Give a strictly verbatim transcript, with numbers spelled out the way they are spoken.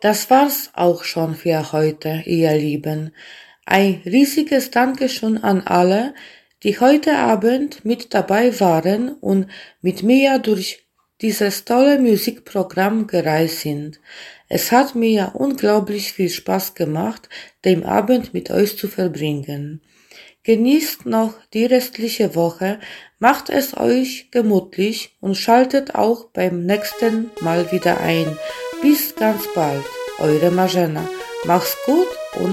Das war's auch schon für heute, ihr Lieben. Ein riesiges Dankeschön an alle, die heute Abend mit dabei waren und mit mir durch dieses tolle Musikprogramm gereist sind. Es hat mir unglaublich viel Spaß gemacht, den Abend mit euch zu verbringen. Genießt noch die restliche Woche, macht es euch gemütlich und schaltet auch beim nächsten Mal wieder ein. Bis ganz bald, eure Marzena. Macht's gut